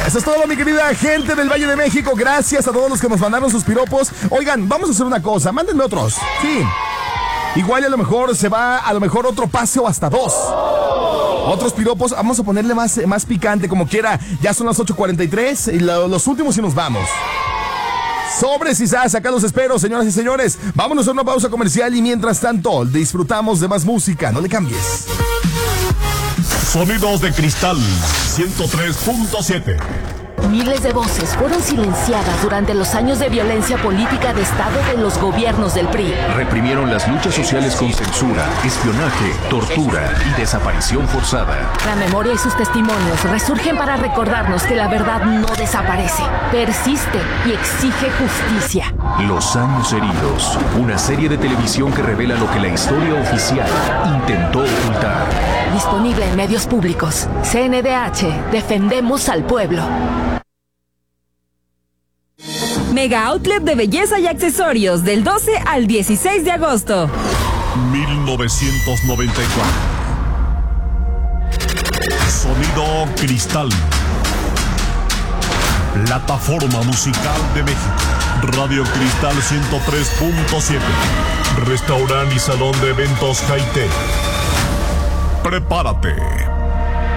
Eso es todo, mi querida gente del Valle de México. Gracias a todos los que nos mandaron sus piropos. Oigan, vamos a hacer una cosa. Mándenme otros. Sí. Igual a lo mejor se va, otro pase o hasta 2. Otros piropos, vamos a ponerle más picante como quiera. Ya son las 8:43 y los últimos y nos vamos. Sobres y sas, acá los espero, señoras y señores. Vámonos a una pausa comercial y mientras tanto disfrutamos de más música. No le cambies. Sonidos de Cristal 103.7. Miles de voces fueron silenciadas durante los años de violencia política de Estado de los gobiernos del PRI. Reprimieron las luchas sociales con censura, espionaje, tortura y desaparición forzada. La memoria y sus testimonios resurgen para recordarnos que la verdad no desaparece, persiste y exige justicia. Los años heridos, una serie de televisión que revela lo que la historia oficial intentó ocultar. Disponible en medios públicos. CNDH, defendemos al pueblo. Mega Outlet de belleza y accesorios del 12 al 16 de agosto. 1994. Sonido Cristal. Plataforma musical de México. Radio Cristal 103.7. Restaurante y salón de eventos Jaite. Prepárate